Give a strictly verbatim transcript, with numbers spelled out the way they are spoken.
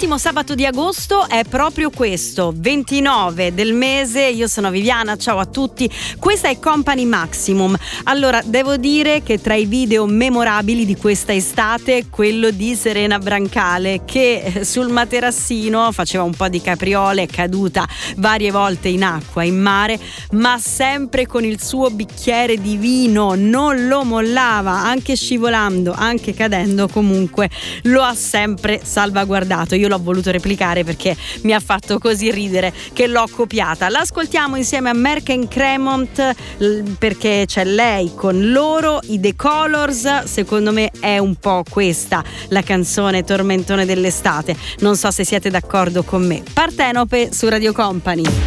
l'ultimo sabato di agosto è proprio questo, ventinove del mese. Io sono Viviana, ciao a tutti. Questa è Company Maximum. Allora, devo dire che tra i video memorabili di questa estate, quello di Serena Brancale, che sul materassino faceva un po' di capriole, è caduta varie volte in acqua, in mare, ma sempre con il suo bicchiere di vino, non lo mollava, anche scivolando, anche cadendo, comunque lo ha sempre salvaguardato. Io l'ho voluto replicare perché mi ha fatto così ridere che l'ho copiata. L'ascoltiamo insieme a Merck and Cremont perché c'è lei con loro, i The Colors. Secondo me è un po' questa la canzone tormentone dell'estate. Non so se siete d'accordo con me. Partenope su Radio Company.